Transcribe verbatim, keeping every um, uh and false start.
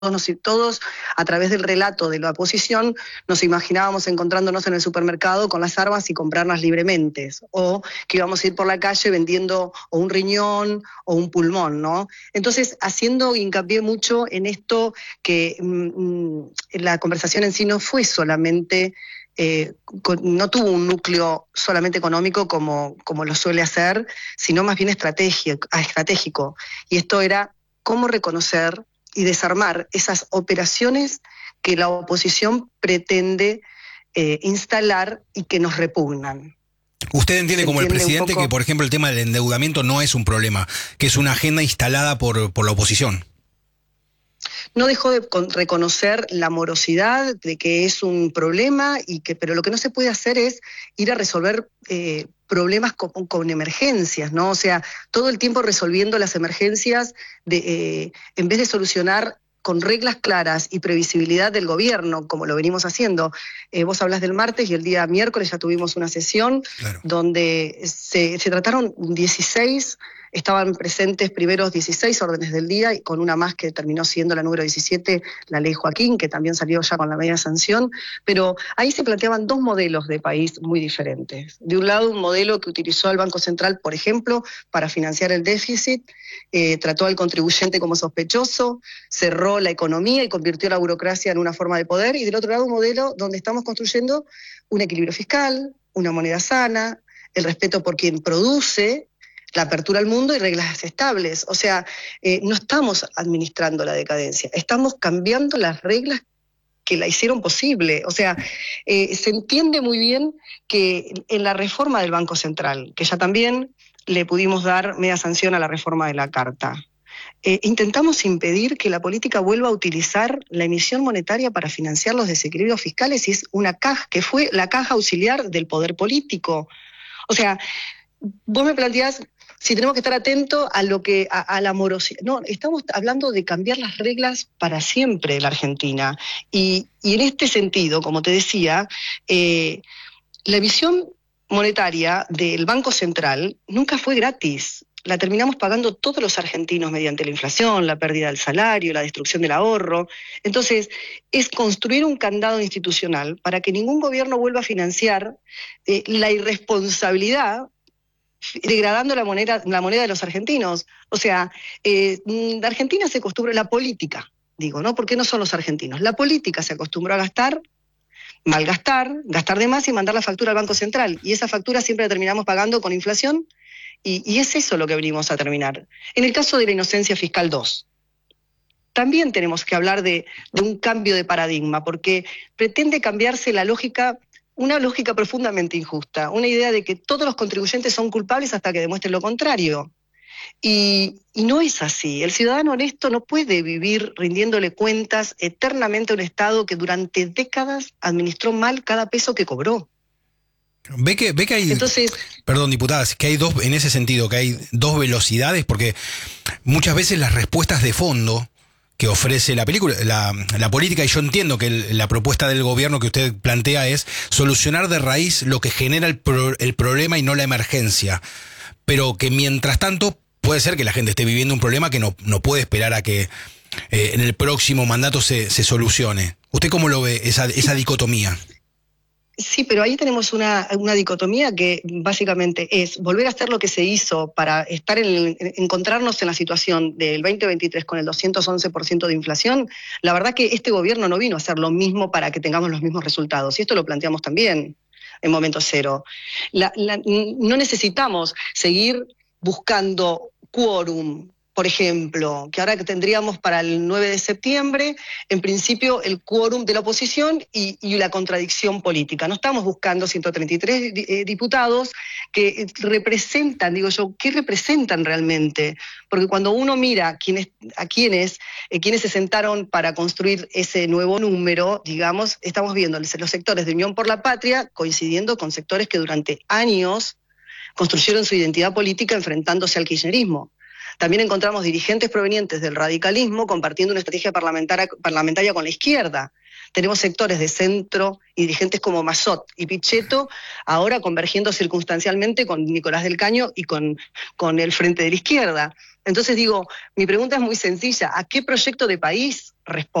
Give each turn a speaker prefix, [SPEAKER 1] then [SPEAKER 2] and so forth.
[SPEAKER 1] Todos, todos a través del relato de la oposición nos imaginábamos encontrándonos en el supermercado con las armas y comprarlas libremente, o que íbamos a ir por la calle vendiendo o un riñón o un pulmón, ¿no? Entonces, haciendo hincapié mucho en esto, que mmm, la conversación en sí no fue solamente, eh, con, no tuvo un núcleo solamente económico como, como lo suele hacer, sino más bien estratégico, estratégico. Y esto era cómo reconocer y desarmar esas operaciones que la oposición pretende eh, instalar y que nos repugnan.
[SPEAKER 2] ¿Usted entiende como el presidente que, por ejemplo, el tema del endeudamiento no es un problema, que es una agenda instalada por, por la oposición?
[SPEAKER 1] No dejó de reconocer la morosidad, de que es un problema, y que, pero lo que no se puede hacer es ir a resolver eh, problemas con, con emergencias, ¿no? O sea, todo el tiempo resolviendo las emergencias de, eh, en vez de solucionar con reglas claras y previsibilidad del gobierno, como lo venimos haciendo. Eh, vos hablas del martes y el día miércoles ya tuvimos una sesión, claro, donde se, se trataron dieciséis, estaban presentes primeros dieciséis órdenes del día, y con una más que terminó siendo la número diecisiete, la ley Joaquín, que también salió ya con la media sanción, pero ahí se planteaban dos modelos de país muy diferentes. De un lado, un modelo que utilizó el Banco Central, por ejemplo, para financiar el déficit, eh, trató al contribuyente como sospechoso, cerró la economía y convirtió la burocracia en una forma de poder, y del otro lado un modelo donde estamos construyendo un equilibrio fiscal, una moneda sana, el respeto por quien produce, la apertura al mundo y reglas estables. O sea, eh, no estamos administrando la decadencia, estamos cambiando las reglas que la hicieron posible. O sea, eh, se entiende muy bien que en la reforma del Banco Central, que ya también le pudimos dar media sanción a la reforma de la Carta, Eh, intentamos impedir que la política vuelva a utilizar la emisión monetaria para financiar los desequilibrios fiscales, y es una caja que fue la caja auxiliar del poder político. O sea, vos me planteás si tenemos que estar atentos a lo que a, a la morosidad. No, estamos hablando de cambiar las reglas para siempre en la Argentina. Y, y en este sentido, como te decía, eh, la emisión monetaria del Banco Central nunca fue gratis. La terminamos pagando todos los argentinos mediante la inflación, la pérdida del salario, la destrucción del ahorro. Entonces, es construir un candado institucional para que ningún gobierno vuelva a financiar eh, la irresponsabilidad, degradando la moneda, la moneda de los argentinos. O sea, eh, la Argentina se acostumbra, la política, digo, ¿no? Porque no son los argentinos. La política se acostumbró a gastar, malgastar, gastar de más y mandar la factura al Banco Central. Y esa factura siempre la terminamos pagando con inflación. Y, y es eso lo que venimos a terminar. En el caso de la inocencia fiscal dos, también tenemos que hablar de, de un cambio de paradigma, porque pretende cambiarse la lógica, una lógica profundamente injusta, una idea de que todos los contribuyentes son culpables hasta que demuestren lo contrario. Y, y no es así. El ciudadano honesto no puede vivir rindiéndole cuentas eternamente a un Estado que durante décadas administró mal cada peso que cobró.
[SPEAKER 2] Ve que, ve que hay, Entonces, perdón, diputadas, que hay dos, en ese sentido, que hay dos velocidades, porque muchas veces las respuestas de fondo que ofrece la película, la, la política, y yo entiendo que el, la propuesta del gobierno que usted plantea es solucionar de raíz lo que genera el, pro, el problema y no la emergencia, pero que mientras tanto puede ser que la gente esté viviendo un problema que no, no puede esperar a que eh, en el próximo mandato se, se solucione. ¿Usted cómo lo ve, esa, esa dicotomía?
[SPEAKER 1] Sí, pero ahí tenemos una, una dicotomía que básicamente es volver a hacer lo que se hizo para estar en, en, encontrarnos en la situación del veinte veintitrés con el doscientos once por ciento de inflación. La verdad que este gobierno no vino a hacer lo mismo para que tengamos los mismos resultados, y esto lo planteamos también en momento cero. La, la, no necesitamos seguir buscando quórum. Por ejemplo, que ahora que tendríamos para el nueve de septiembre, en principio, el quórum de la oposición y, y la contradicción política. No estamos buscando ciento treinta y tres eh, diputados que representan, digo yo, ¿qué representan realmente? Porque cuando uno mira quiénes, a quiénes, eh, quiénes se sentaron para construir ese nuevo número, digamos, estamos viendo los sectores de Unión por la Patria coincidiendo con sectores que durante años construyeron su identidad política enfrentándose al kirchnerismo. También encontramos dirigentes provenientes del radicalismo compartiendo una estrategia parlamentaria, parlamentaria con la izquierda. Tenemos sectores de centro y dirigentes como Massot y Pichetto ahora convergiendo circunstancialmente con Nicolás del Caño y con, con el Frente de la Izquierda. Entonces digo, mi pregunta es muy sencilla: ¿a qué proyecto de país responde.